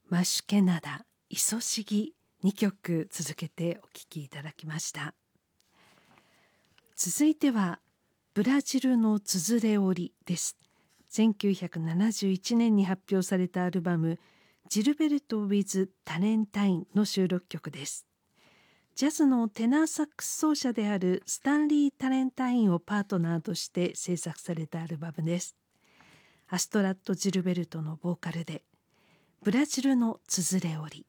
マシュケナダ、イソシギ2曲続けてお聴きいただきました。続いてはブラジルのつづれ織です。1971年に発表されたアルバムジルベルト with タレンタインの収録曲です。ジャズのテナーサックス奏者であるスタンリー・タレンタインをパートナーとして制作されたアルバムです。アストラッド・ジルベルトのボーカルでブラジルのつづれ織。